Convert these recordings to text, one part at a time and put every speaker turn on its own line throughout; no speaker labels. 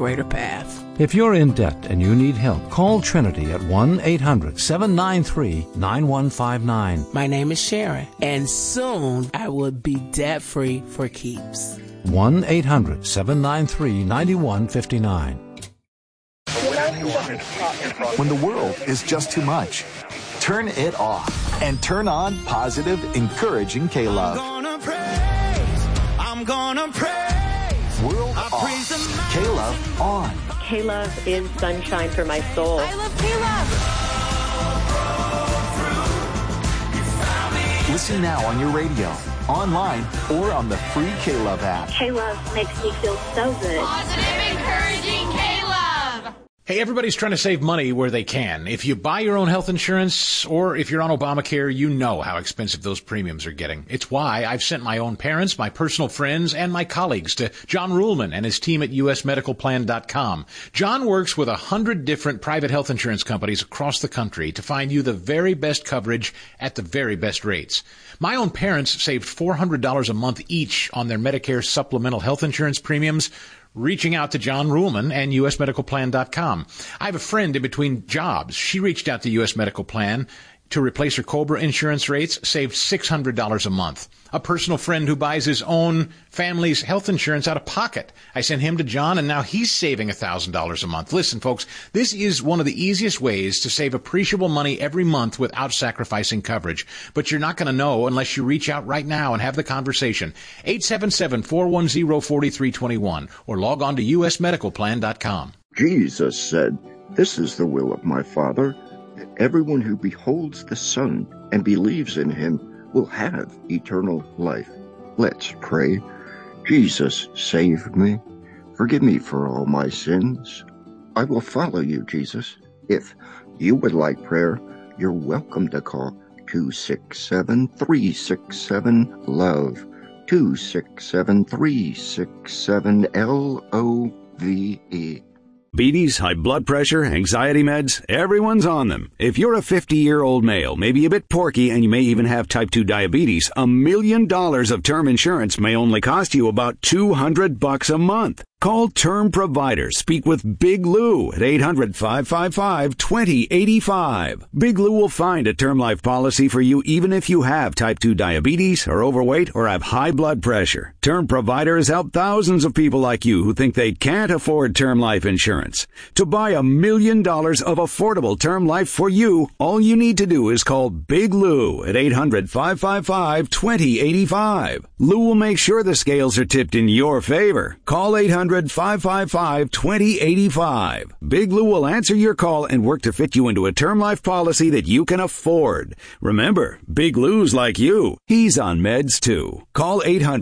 greater path.
If you're in debt and you need help, call Trinity at 1-800-793-9159.
My name is Sharon, and soon I will be debt-free for keeps.
1-800-793-9159.
When the world is just too much, turn it off and turn on positive, encouraging K-Love.
I'm gonna praise.
World off. K-Love on.
K-Love is sunshine for my soul.
I love K-Love.
Listen now on your radio, online, or on the free K-Love app.
K-Love makes me feel so good.
Positive, encouraging K-Love.
Hey, everybody's trying to save money where they can. If you buy your own health insurance, or if you're on Obamacare, you know how expensive those premiums are getting. It's why I've sent my own parents, my personal friends, and my colleagues to John Ruhlman and his team at usmedicalplan.com. John works with 100 different private health insurance companies across the country to find you the very best coverage at the very best rates. My own parents saved $400 a month each on their Medicare supplemental health insurance premiums, reaching out to John Ruhlman and usmedicalplan.com. I have a friend in between jobs. She reached out to US Medical Plan to replace her COBRA insurance rates, saved $600 a month. A personal friend who buys his own family's health insurance out of pocket. I sent him to John, and now he's saving $1,000 a month. Listen, folks, this is one of the easiest ways to save appreciable money every month without sacrificing coverage. But you're not going to know unless you reach out right now and have the conversation. 877-410-4321 or log on to usmedicalplan.com.
Jesus said, "This is the will of my Father, that everyone who beholds the Son and believes in him will have eternal life." Let's pray. Jesus, save me. Forgive me for all my sins. I will follow you, Jesus. If you would like prayer, you're welcome to call 267-367-LOVE, 267-367-LOVE.
Diabetes, high blood pressure, anxiety meds, everyone's on them. If you're a 50-year-old male, maybe a bit porky, and you may even have type 2 diabetes, $1 million of term insurance may only cost you about $200 a month. Call Term Provider. Speak with Big Lou at 800-555-2085. Big Lou will find a term life policy for you even if you have type 2 diabetes, are overweight, or have high blood pressure. Term Provider has helped thousands of people like you who think they can't afford term life insurance. To buy $1 million of affordable term life for you, all you need to do is call Big Lou at 800-555-2085. Lou will make sure the scales are tipped in your favor. Call 800-555-2085. Big Lou will answer your call and work to fit you into a term life policy that you can afford. Remember, Big Lou's like you. He's on meds too. Call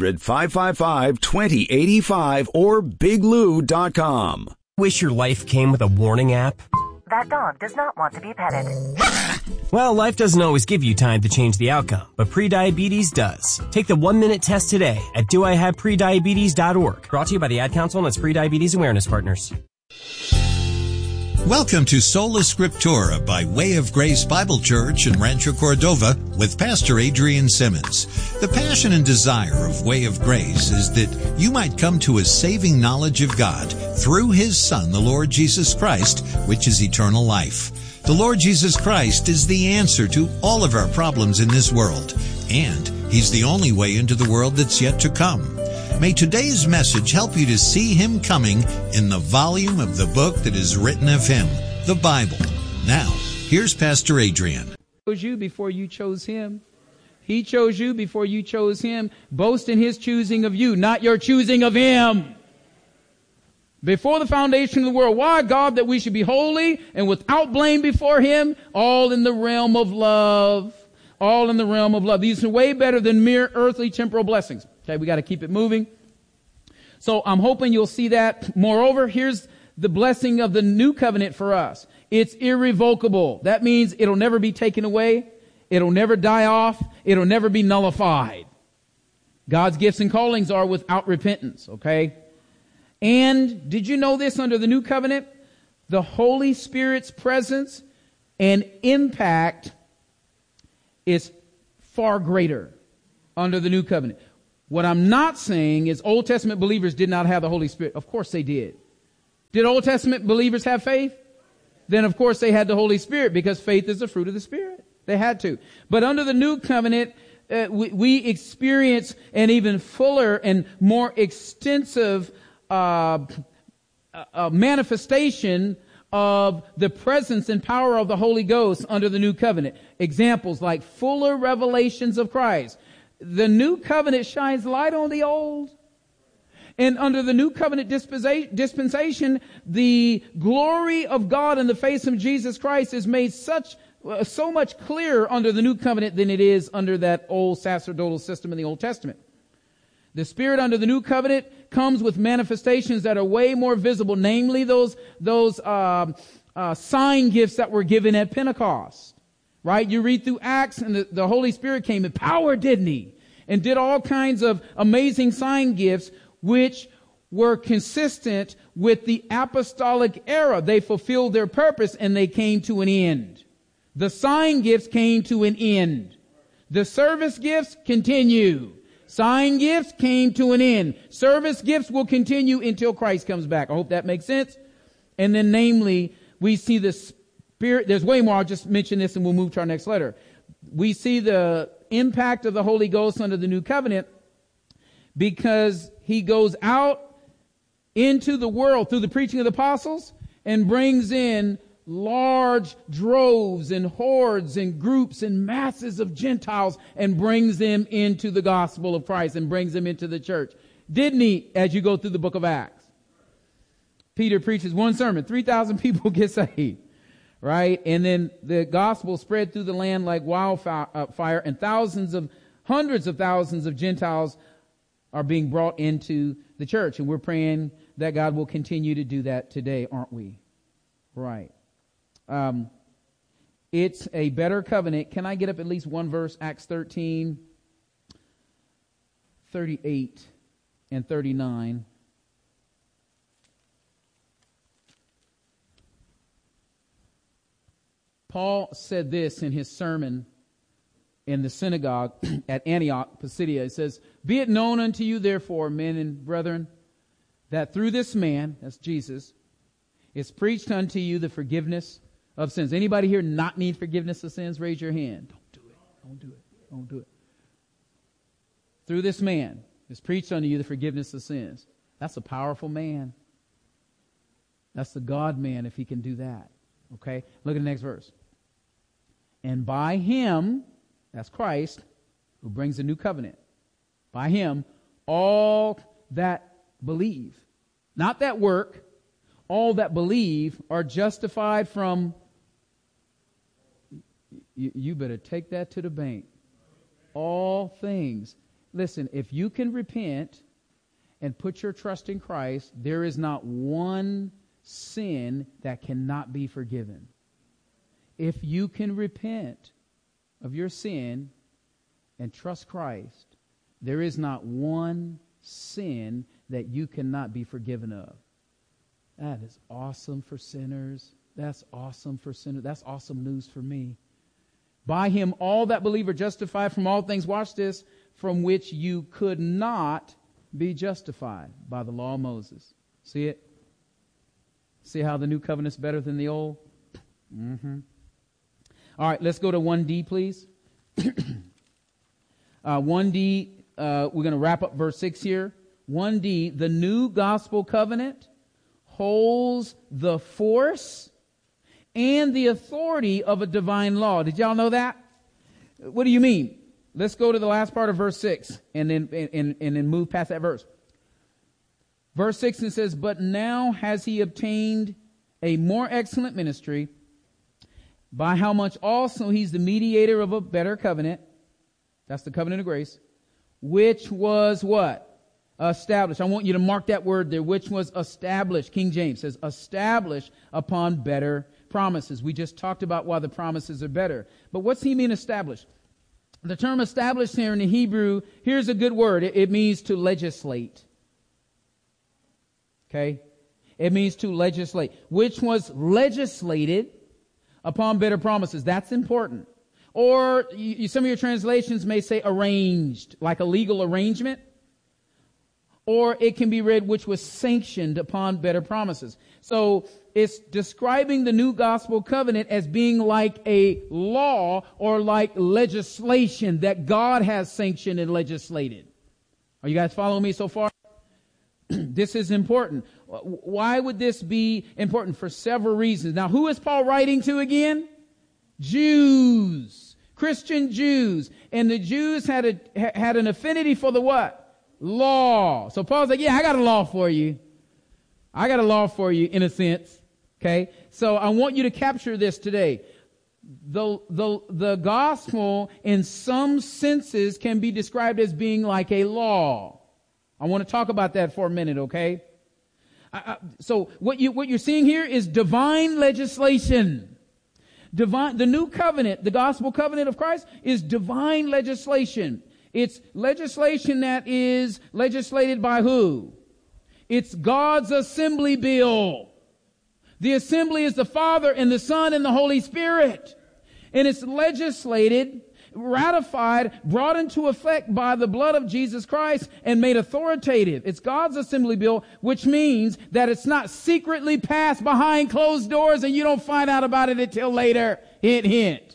800-555-2085 or biglou.com.
Wish your life came with a warning app?
That dog does not want to be petted.
Well, life doesn't always give you time to change the outcome, but prediabetes does. Take the 1-minute test today at doihaveprediabetes.org. Brought to you by the Ad Council and its Prediabetes Awareness Partners.
Welcome to Sola Scriptura by Way of Grace Bible Church in Rancho Cordova with Pastor Adrian Simmons. The passion and desire of Way of Grace is that you might come to a saving knowledge of God through His Son, the Lord Jesus Christ, which is eternal life. The Lord Jesus Christ is the answer to all of our problems in this world, and He's the only way into the world that's yet to come. May today's message help you to see Him coming in the volume of the book that is written of Him, the Bible. Now, here's Pastor Adrian.
He chose you before you chose Him. He chose you before you chose Him. Boast in His choosing of you, not your choosing of Him. Before the foundation of the world, why, God, that we should be holy and without blame before Him, all in the realm of love. All in the realm of love. These are way better than mere earthly temporal blessings. Okay, we got to keep it moving. So I'm hoping you'll see that. Moreover, here's the blessing of the new covenant for us. It's irrevocable. That means it'll never be taken away. It'll never die off. It'll never be nullified. God's gifts and callings are without repentance. Okay? And did you know this under the new covenant? The Holy Spirit's presence and impact is far greater under the new covenant. What I'm not saying is Old Testament believers did not have the Holy Spirit. Of course they did. Did Old Testament believers have faith? Then of course they had the Holy Spirit, because faith is the fruit of the Spirit. They had to. But under the new covenant, we experience an even fuller and more extensive manifestation of the presence and power of the Holy Ghost under the new covenant. Examples like fuller revelations of Christ. The new covenant shines light on the old. And under the new covenant dispensation, the glory of God in the face of Jesus Christ is made so much clearer under the new covenant than it is under that old sacerdotal system in the Old Testament. The Spirit under the new covenant comes with manifestations that are way more visible, namely those sign gifts that were given at Pentecost. Right? You read through Acts, and the Holy Spirit came in power, didn't he? And did all kinds of amazing sign gifts, which were consistent with the apostolic era. They fulfilled their purpose and they came to an end. The sign gifts came to an end. The service gifts continue. Sign gifts came to an end. Service gifts will continue until Christ comes back. I hope that makes sense. And then namely, we see the Spirit. There's way more. I'll just mention this and we'll move to our next letter. We see the impact of the Holy Ghost under the new covenant because he goes out into the world through the preaching of the apostles and brings in large droves and hordes and groups and masses of Gentiles and brings them into the gospel of Christ and brings them into the church. Didn't he, as you go through the book of Acts? Peter preaches one sermon, 3,000 people get saved, right? And then the gospel spread through the land like wildfire, and hundreds of thousands of Gentiles are being brought into the church. And we're praying that God will continue to do that today, aren't we? Right. It's a better covenant. Can I get up at least one verse? Acts 13, 38 and 39. Paul said this in his sermon in the synagogue at Antioch, Pisidia. It says, "Be it known unto you, therefore, men and brethren, that through this man," that's Jesus, "is preached unto you the forgiveness of sins." Anybody here not need forgiveness of sins? Raise your hand. Don't do it. Don't do it. Don't do it. Through this man is preached unto you the forgiveness of sins. That's a powerful man. That's the God man if he can do that. Okay? Look at the next verse. "And by him," that's Christ, who brings a new covenant. "By him, all that believe," not that work, all that believe are justified from, you better take that to the bank. All things. Listen, if you can repent and put your trust in Christ, there is not one sin that cannot be forgiven. If you can repent of your sin and trust Christ, there is not one sin that you cannot be forgiven of. That is awesome for sinners. That's awesome for sinners. That's awesome news for me. "By him all that believe are justified from all things," watch this, "from which you could not be justified by the law of Moses." See it? See how the new covenant's better than the old? Mm-hmm. All right, let's go to 1D, please. 1D, we're going to wrap up verse 6 here. 1D, the new gospel covenant holds the force and the authority of a divine law. Did y'all know that? What do you mean? Let's go to the last part of verse 6 and then move past that verse. Verse 6, it says, "But now has he obtained a more excellent ministry, by how much also he's the mediator of a better covenant." That's the covenant of grace. "Which was" what? "Established." I want you to mark that word there. "Which was established." King James says established upon better promises. We just talked about why the promises are better. But what's he mean established? The term established here in the Hebrew, here's a good word. It means to legislate. Okay? It means to legislate. Which was legislated upon better promises. That's important. Or some of your translations may say arranged, like a legal arrangement. or it can be read which was sanctioned upon better promises. So it's describing the new gospel covenant as being like a law or like legislation that God has sanctioned and legislated. Are you guys following me so far? This is important. Why would this be important? For several reasons. Now, who is Paul writing to again? Jews. Christian Jews. And the Jews had an affinity for the what? Law. So Paul's like, yeah, I got a law for you. I got a law for you in a sense. Okay. So I want you to capture this today. The gospel in some senses can be described as being like a law. I want to talk about that for a minute, okay? So what you're seeing here is divine legislation. The new covenant, the gospel covenant of Christ, is divine legislation. It's legislation that is legislated by who? It's God's assembly bill. The assembly is the Father and the Son and the Holy Spirit. And it's legislated, ratified, brought into effect by the blood of Jesus Christ and made authoritative. It's God's assembly bill, which means that it's not secretly passed behind closed doors and you don't find out about it until later. Hint, hint.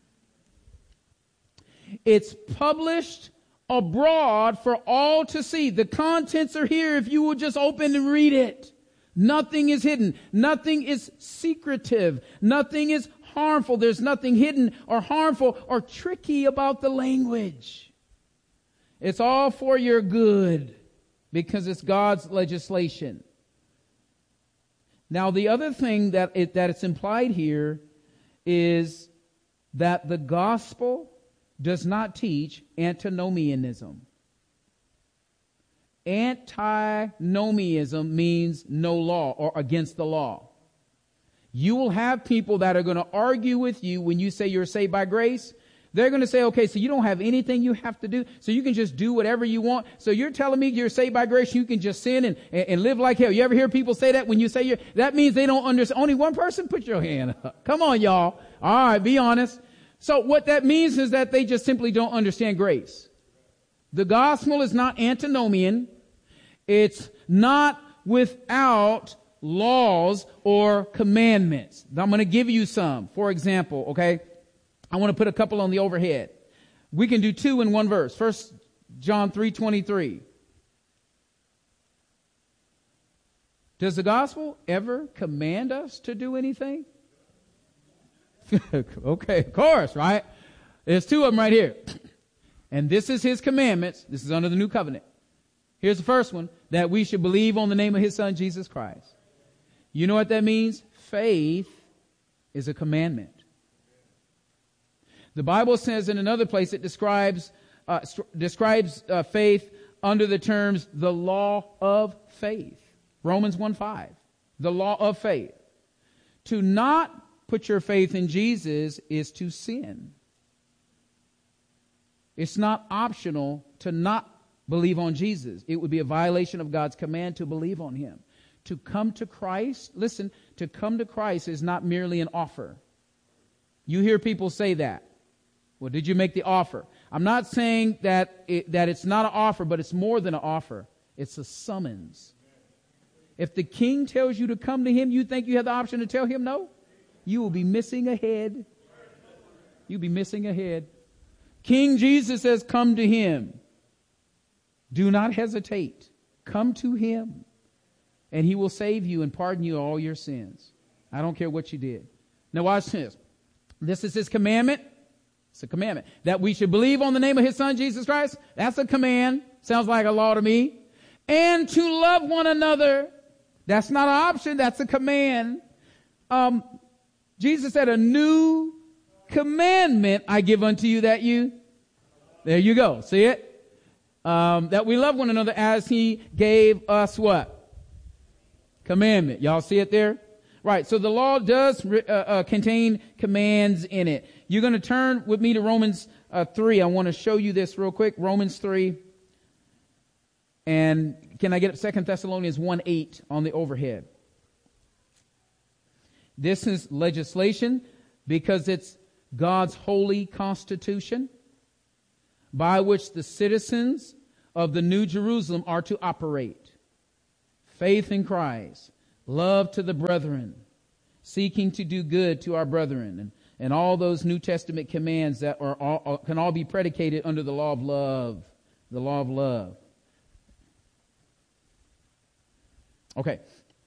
It's published abroad for all to see. The contents are here if you will just open and read it. Nothing is hidden. Nothing is secretive. Nothing is harmful. There's nothing hidden or harmful or tricky about the language. It's all for your good because it's God's legislation. Now, the other thing that it's implied here is that the gospel does not teach antinomianism. Antinomianism means no law or against the law. You will have people that are going to argue with you when you say you're saved by grace. They're going to say, okay, so you don't have anything you have to do, so you can just do whatever you want. So you're telling me you're saved by grace, you can just sin and live like hell. You ever hear people say that when you say that means they don't understand? Only one person? Put your hand up. Come on, y'all. All right, be honest. So what that means is that they just simply don't understand grace. The gospel is not antinomian. It's not without laws or commandments. I'm going to give you some. For example, okay, I want to put a couple on the overhead. We can do two in one verse. 1 John 3:23. Does the gospel ever command us to do anything? Okay, of course, right? There's two of them right here. And this is his commandments. This is under the new covenant. Here's the first one, that we should believe on the name of his son, Jesus Christ. You know what that means? Faith is a commandment. The Bible says in another place it describes faith under the terms the law of faith. Romans 1:5. The law of faith. To not put your faith in Jesus is to sin. It's not optional to not believe on Jesus. It would be a violation of God's command to believe on him. To come to Christ, listen, to come to Christ is not merely an offer. You hear people say that. Well, did you make the offer? I'm not saying that it's not an offer, but it's more than an offer. It's a summons. If the king tells you to come to him, you think you have the option to tell him no? You will be missing ahead. You'll be missing ahead. King Jesus says, come to him. Do not hesitate. Come to him. And he will save you and pardon you all your sins. I don't care what you did. Now watch this. This is his commandment. It's a commandment. That we should believe on the name of his son, Jesus Christ. That's a command. Sounds like a law to me. And to love one another. That's not an option. That's a command. Jesus said, a new commandment I give unto you that you. There you go. See it? That we love one another as he gave us what? Commandment. Y'all see it there? Right. So the law does contain commands in it. You're going to turn with me to Romans 3. I want to show you this real quick. Romans 3. And can I get up 2 Thessalonians 1:8 on the overhead? This is legislation because it's God's holy constitution by which the citizens of the New Jerusalem are to operate. Faith in Christ, love to the brethren, seeking to do good to our brethren, and all those New Testament commands that can all be predicated under the law of love. The law of love. Okay.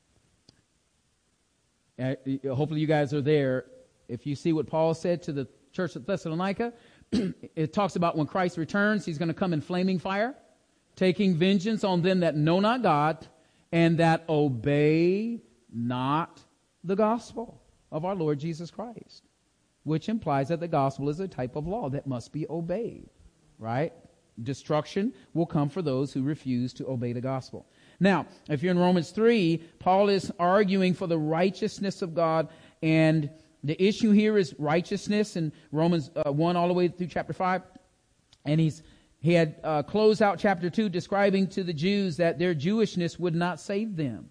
Hopefully you guys are there. If you see what Paul said to the church at Thessalonica, it talks about when Christ returns, he's going to come in flaming fire, taking vengeance on them that know not God and that obey not the gospel of our Lord Jesus Christ, which implies that the gospel is a type of law that must be obeyed, right? Destruction will come for those who refuse to obey the gospel. Now, if you're in Romans 3, Paul is arguing for the righteousness of God, and the issue here is righteousness in Romans 1 all the way through chapter 5. And he had closed out chapter 2 describing to the Jews that their Jewishness would not save them.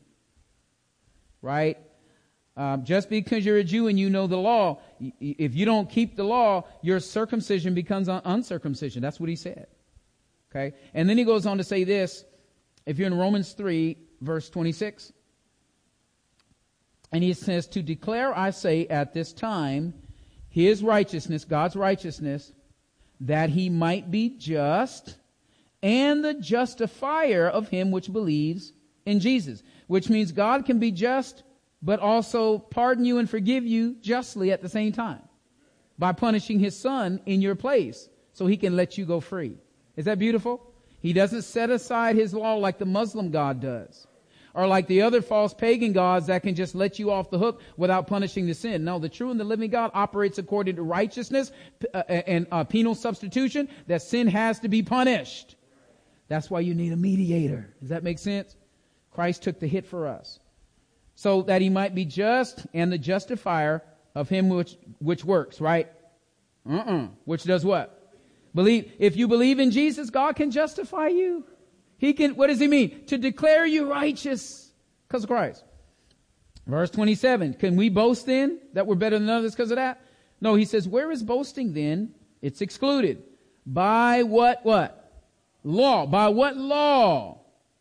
Right? Just because you're a Jew and you know the law, if you don't keep the law, your circumcision becomes uncircumcision. That's what he said. Okay? And then he goes on to say this, if you're in Romans 3, verse 26. And he says, to declare, I say, at this time, his righteousness, God's righteousness, that he might be just and the justifier of him which believes in Jesus. Which means God can be just, but also pardon you and forgive you justly at the same time by punishing his son in your place so he can let you go free. Is that beautiful? He doesn't set aside his law like the Muslim God does, or like the other false pagan gods that can just let you off the hook without punishing the sin. No, the true and the living God operates according to righteousness and penal substitution, that sin has to be punished. That's why you need a mediator. Does that make sense? Christ took the hit for us, so that he might be just and the justifier of him which works, right? Which does what? Believe. If you believe in Jesus, God can justify you. He can, what does he mean? To declare you righteous because of Christ. Verse 27, can we boast then that we're better than others because of that? No, he says, where is boasting then? It's excluded. By what law? By what law?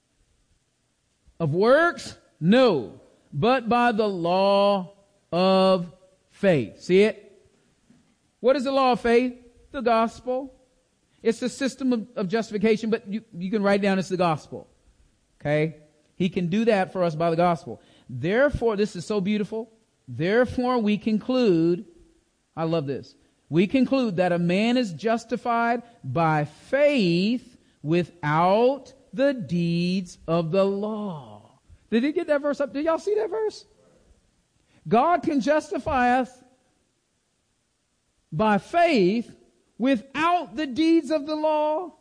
Of works? No. But by the law of faith. See it? What is the law of faith? The gospel. It's the system of justification, but you can write down it's the gospel. Okay? He can do that for us by the gospel. Therefore, this is so beautiful. Therefore, we conclude, I love this. We conclude that a man is justified by faith without the deeds of the law. Did he get that verse up? Did y'all see that verse? God can justify us by faith without the deeds of the law.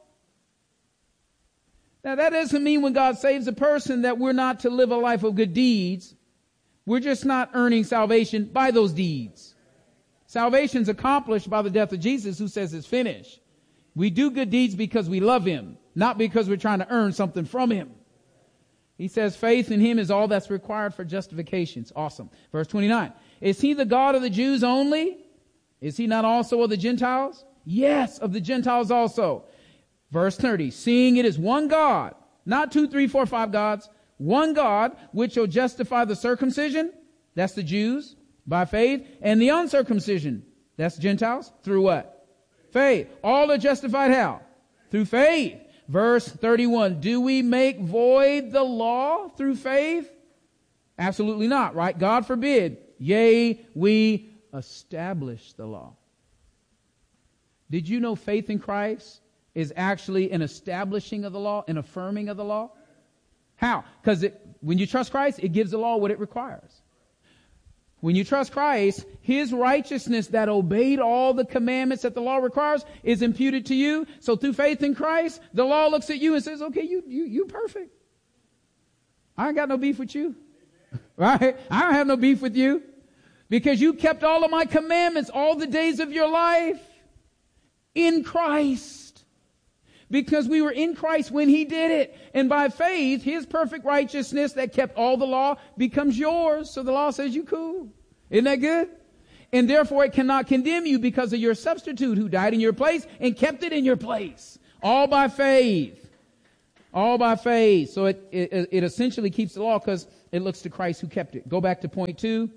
Now that doesn't mean when God saves a person that we're not to live a life of good deeds. We're just not earning salvation by those deeds. Salvation's accomplished by the death of Jesus, who says it's finished. We do good deeds because we love him, not because we're trying to earn something from him. He says faith in him is all that's required for justification. It's awesome. Verse 29. Is he the God of the Jews only? Is he not also of the Gentiles? Yes, of the Gentiles also. Verse 30, seeing it is one God, not 2, 3, 4, 5 gods, one God, which shall justify the circumcision, that's the Jews, by faith, and the uncircumcision, that's Gentiles, through what? Faith. All are justified how? Through faith. Verse 31, do we make void the law through faith? Absolutely not, right? God forbid. Yea, we establish the law. Did you know faith in Christ is actually an establishing of the law, an affirming of the law? How? Because when you trust Christ, it gives the law what it requires. When you trust Christ, his righteousness that obeyed all the commandments that the law requires is imputed to you. So through faith in Christ, the law looks at you and says, okay, you perfect. I ain't got no beef with you. Right? I don't have no beef with you because you kept all of my commandments all the days of your life. In Christ. Because we were in Christ when he did it. And by faith, his perfect righteousness that kept all the law becomes yours. So the law says you cool. Isn't that good? And therefore it cannot condemn you because of your substitute who died in your place and kept it in your place. All by faith. All by faith. So it essentially keeps the law because it looks to Christ who kept it. Go back to point 2.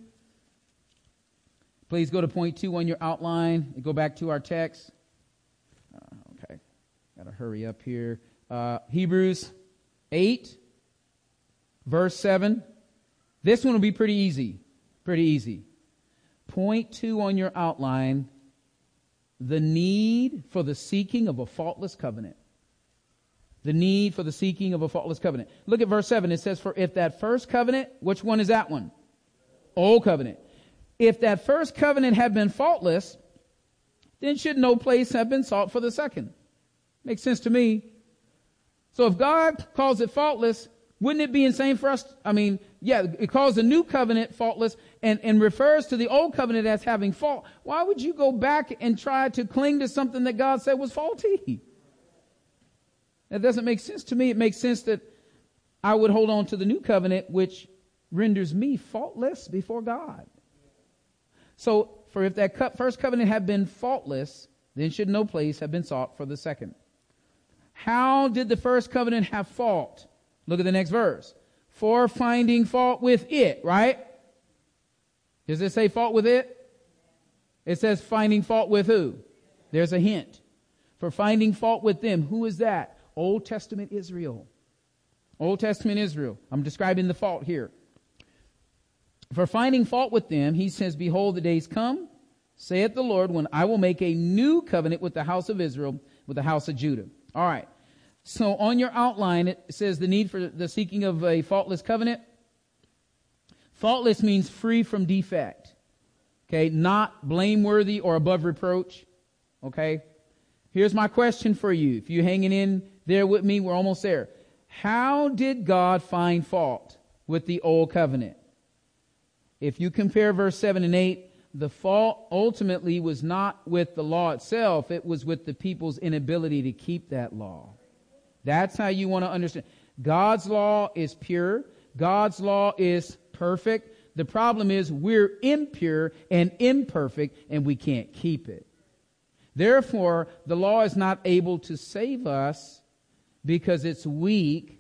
Please go to point 2 on your outline and go back to our text. Okay. Got to hurry up here. Hebrews 8, verse 7. This one will be pretty easy. Pretty easy. Point 2 on your outline. The need for the seeking of a faultless covenant. The need for the seeking of a faultless covenant. Look at verse 7. It says, for if that first covenant, which one is that one? Old covenant. If that first covenant had been faultless, then should no place have been sought for the second. Makes sense to me. So if God calls it faultless, wouldn't it be insane for us? I mean, yeah, it calls the new covenant faultless and refers to the old covenant as having fault. Why would you go back and try to cling to something that God said was faulty? That doesn't make sense to me. It makes sense that I would hold on to the new covenant, which renders me faultless before God. So, for if that first covenant had been faultless, then should no place have been sought for the second. How did the first covenant have fault? Look at the next verse. For finding fault with it, right? Does it say fault with it? It says finding fault with who? There's a hint. For finding fault with them. Who is that? Old Testament Israel. Old Testament Israel. I'm describing the fault here. For finding fault with them, he says, behold, the days come, saith the Lord, when I will make a new covenant with the house of Israel, with the house of Judah. All right. So on your outline, it says the need for the seeking of a faultless covenant. Faultless means free from defect. Okay. Not blameworthy or above reproach. Okay. Here's my question for you. If you're hanging in there with me, we're almost there. How did God find fault with the old covenant? If you compare verse 7 and 8, the fault ultimately was not with the law itself. It was with the people's inability to keep that law. That's how you want to understand. God's law is pure. God's law is perfect. The problem is we're impure and imperfect and we can't keep it. Therefore, the law is not able to save us because it's weak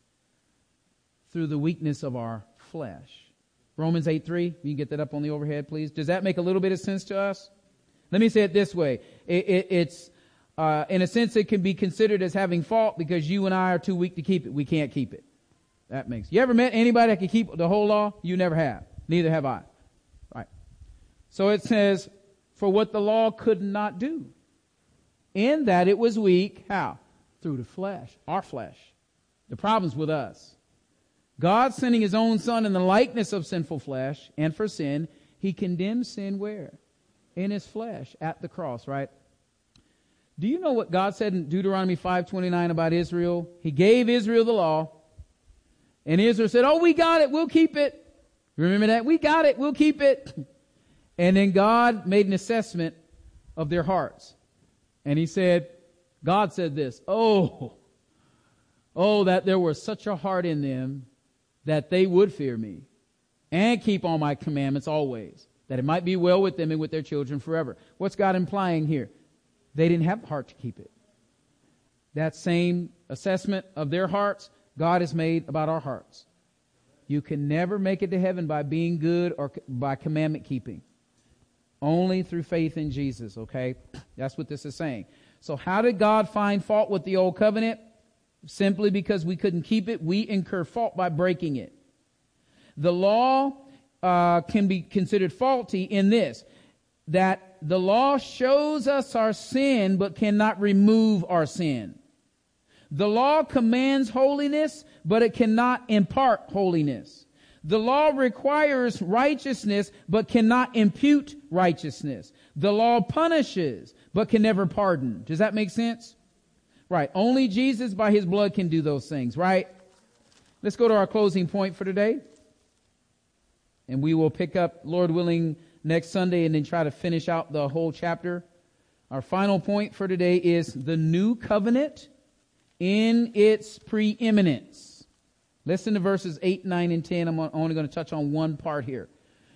through the weakness of our flesh. Romans 8:3. You can get that up on the overhead, please. Does that make a little bit of sense to us? Let me say it this way. It's in a sense, it can be considered as having fault because you and I are too weak to keep it. We can't keep it. That makes. You ever met anybody that can keep the whole law? You never have. Neither have I. Right. So it says, for what the law could not do, in that it was weak. How? Through the flesh, our flesh. The problem's with us. God sending his own son in the likeness of sinful flesh, and for sin, he condemned sin where? In his flesh, at the cross, right? Do you know what God said in Deuteronomy 5:29 about Israel? He gave Israel the law, and Israel said, oh, we got it, we'll keep it. Remember that? We got it, we'll keep it. And then God made an assessment of their hearts. And he said, God said this, oh, that there was such a heart in them that they would fear me and keep all my commandments always, that it might be well with them and with their children forever. What's God implying here? They didn't have the heart to keep it. That same assessment of their hearts, God has made about our hearts. You can never make it to heaven by being good or by commandment keeping. Only through faith in Jesus, okay? That's what this is saying. So how did God find fault with the old covenant? Simply because we couldn't keep it, we incur fault by breaking it. The law can be considered faulty in this, that the law shows us our sin but cannot remove our sin. The law commands holiness, but it cannot impart holiness. The law requires righteousness, but cannot impute righteousness. The law punishes, but can never pardon. Does that make sense? Right. Only Jesus by his blood can do those things, right? Let's go to our closing point for today. And we will pick up, Lord willing, next Sunday and then try to finish out the whole chapter. Our final point for today is the new covenant in its preeminence. Listen to verses 8, 9, and 10. I'm only going to touch on one part here.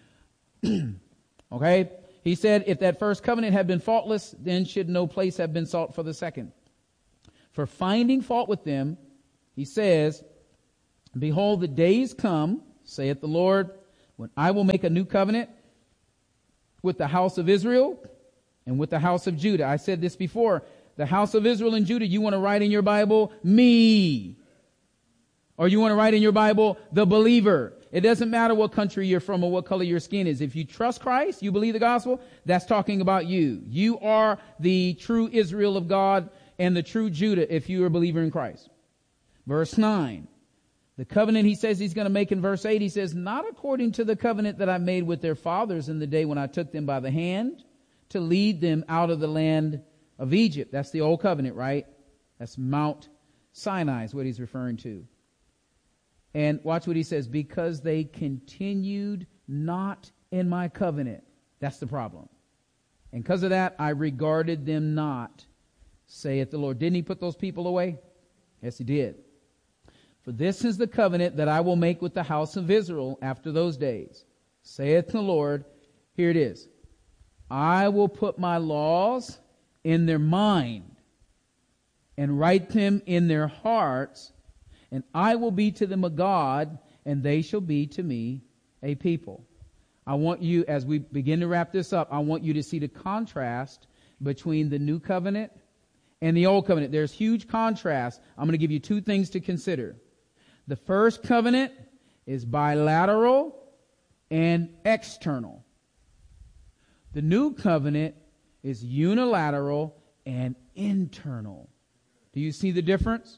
Okay? He said, if that first covenant had been faultless, then should no place have been sought for the second. For finding fault with them, He says, behold, the days come, saith the Lord, when I will make a new covenant with the house of Israel and with the house of Judah. I said this before. The house of Israel and Judah, you want to write in your Bible, me. Or you want to write in your Bible, the believer. It doesn't matter what country you're from or what color your skin is. If you trust Christ, you believe the gospel, that's talking about you. You are the true Israel of God and the true Judah if you are a believer in Christ. Verse 9. The covenant he says he's going to make in verse 8, he says, not according to the covenant that I made with their fathers in the day when I took them by the hand to lead them out of the land of Egypt. That's the old covenant, right? That's Mount Sinai is what he's referring to. And watch what he says, because they continued not in my covenant. That's the problem. And because of that, I regarded them not, saith the Lord. Didn't he put those people away? Yes, he did. For this is the covenant that I will make with the house of Israel after those days, saith the Lord. Here it is. I will put my laws in their mind and write them in their hearts, and I will be to them a God, and they shall be to me a people. I want you, as we begin to wrap this up, I want you to see the contrast between the new covenant and the old covenant. There's huge contrast. I'm going to give you two things to consider. The first covenant is bilateral and external. The new covenant is unilateral and internal. Do you see the difference?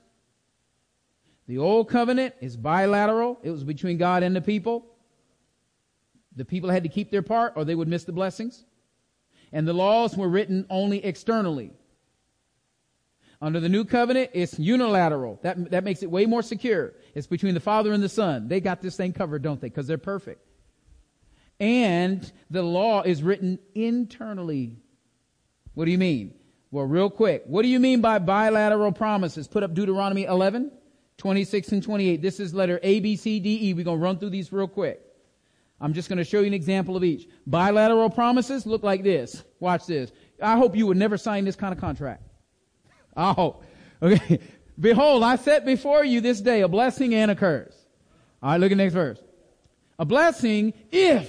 The old covenant is bilateral. It was between God and the people. The people had to keep their part or they would miss the blessings. And the laws were written only externally. Under the new covenant, it's unilateral. That makes it way more secure. It's between the Father and the Son. They got this thing covered, don't they? Because they're perfect. And the law is written internally. What do you mean? Well, real quick. What do you mean by bilateral promises? Put up Deuteronomy 11, 26 and 28. This is letter A, B, C, D, E. We're going to run through these real quick. I'm just going to show you an example of each. Bilateral promises look like this. Watch this. I hope you would never sign this kind of contract. I hope. Okay. Behold, I set before you this day a blessing and a curse. All right, look at the next verse. A blessing if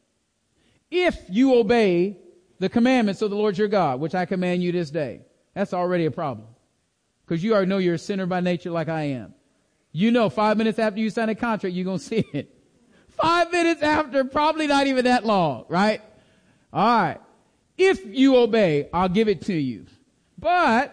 you obey the commandments of the Lord your God, which I command you this day. That's already a problem. Because you already know you're a sinner by nature like I am. You know 5 minutes after you sign a contract, you're going to see it. 5 minutes after, probably not even that long, right? All right. If you obey, I'll give it to you. But,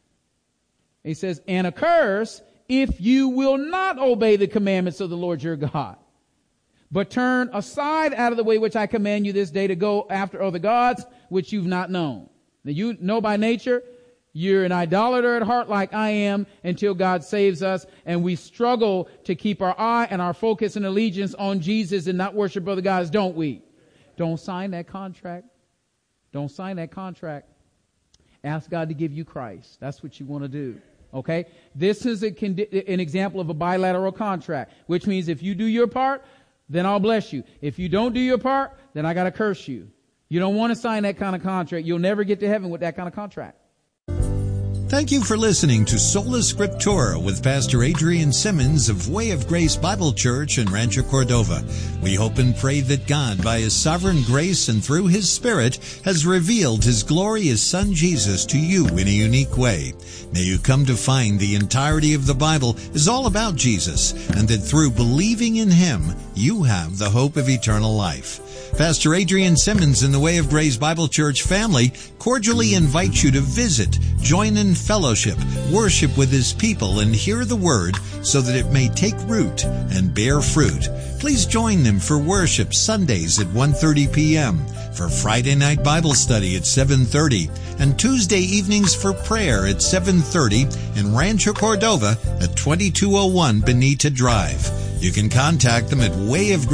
he says, and a curse if you will not obey the commandments of the Lord your God, but turn aside out of the way which I command you this day to go after other gods which you've not known. Now you know by nature, you're an idolater at heart like I am until God saves us, and we struggle to keep our eye and our focus and allegiance on Jesus and not worship other gods, don't we? Don't sign that contract. Don't sign that contract. Ask God to give you Christ. That's what you want to do. Okay? This is an example of a bilateral contract, which means if you do your part, then I'll bless you. If you don't do your part, then I got to curse you. You don't want to sign that kind of contract. You'll never get to heaven with that kind of contract.
Thank you for listening to Sola Scriptura with Pastor Adrian Simmons of Way of Grace Bible Church in Rancho Cordova. We hope and pray that God, by His sovereign grace and through His Spirit, has revealed His glorious Son Jesus to you in a unique way. May you come to find the entirety of the Bible is all about Jesus, and that through believing in Him, you have the hope of eternal life. Pastor Adrian Simmons and the Way of Grace Bible Church family cordially invite you to visit, join in fellowship, worship with His people, and hear the Word so that it may take root and bear fruit. Please join them for worship Sundays at 1:30 p.m., for Friday night Bible study at 7:30, and Tuesday evenings for prayer at 7:30 in Rancho Cordova at 2201 Benita Drive. You can contact them at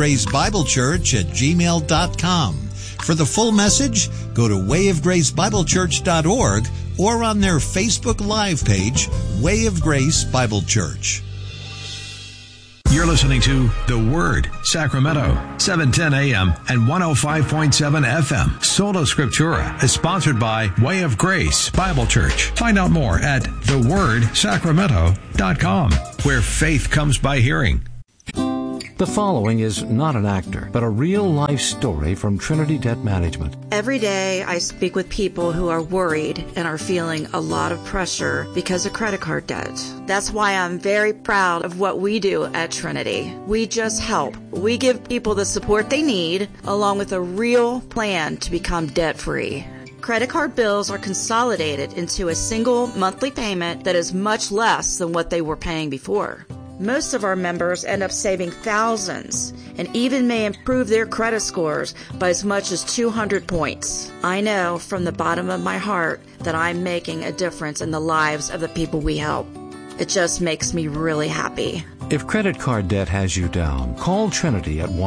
wayofgracebiblechurch@gmail.com. For the full message, go to wayofgracebiblechurch.org or on their Facebook Live page, Way of Grace Bible Church.
You're listening to The Word, Sacramento, 710 AM and 105.7 FM. Sola Scriptura is sponsored by Way of Grace Bible Church. Find out more at thewordsacramento.com, where faith comes by hearing.
The following is not an actor, but a real-life story from Trinity Debt Management.
Every day I speak with people who are worried and are feeling a lot of pressure because of credit card debt. That's why I'm very proud of what we do at Trinity. We just help. We give people the support they need, along with a real plan to become debt-free. Credit card bills are consolidated into a single monthly payment that is much less than what they were paying before. Most of our members end up saving thousands and even may improve their credit scores by as much as 200 points. I know from the bottom of my heart that I'm making a difference in the lives of the people we help. It just makes me really happy.
If credit card debt has you down, call Trinity at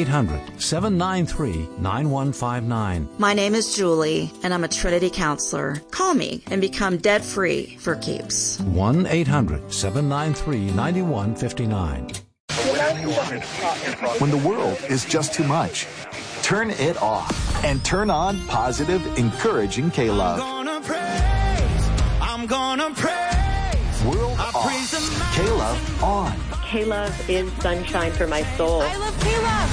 1-800-793-9159.
My name is Julie, and I'm a Trinity counselor. Call me and become debt-free for keeps.
1-800-793-9159.
When the world is just too much, turn it off and turn on positive, encouraging K-Love.
I'm gonna praise.
World off. K-Love on.
K-Love is sunshine for my soul.
I love K-Love.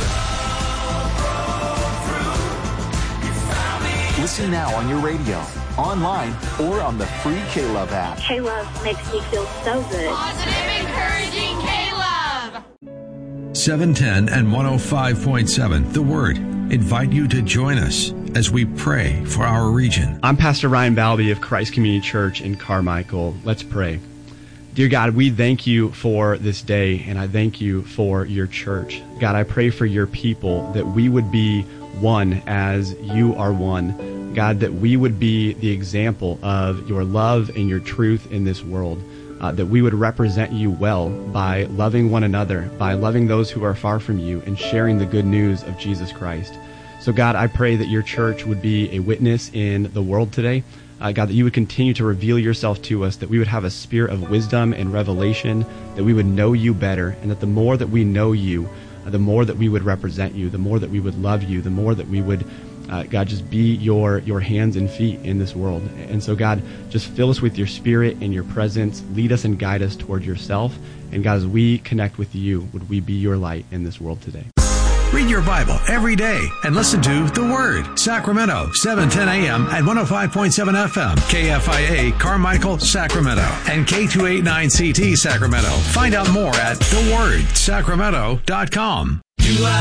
Listen now on your radio, online, or on the free K-Love app.
K-Love makes me feel so good.
Positive, encouraging K-Love.
710 and 105.7, The Word, invite you to join us as we pray for our region.
I'm Pastor Ryan Balby of Christ Community Church in Carmichael. Let's pray. Dear God, we thank you for this day, and I thank you for your church. God, I pray for your people that we would be one as you are one. God, that we would be the example of your love and your truth in this world. That we would represent you well by loving one another, by loving those who are far from you, and sharing the good news of Jesus Christ. So God, I pray that your church would be a witness in the world today. God, that you would continue to reveal yourself to us, that we would have a spirit of wisdom and revelation, that we would know you better, and that the more that we know you, the more that we would represent you, the more that we would love you, the more that we would, God, just be your hands and feet in this world. And so, God, just fill us with your spirit and your presence. Lead us and guide us toward yourself. And God, as we connect with you, would we be your light in this world today?
Read your Bible every day and listen to The Word, Sacramento, 710 AM at 105.7 FM, KFIA, Carmichael, Sacramento, and K289CT, Sacramento. Find out more at thewordsacramento.com.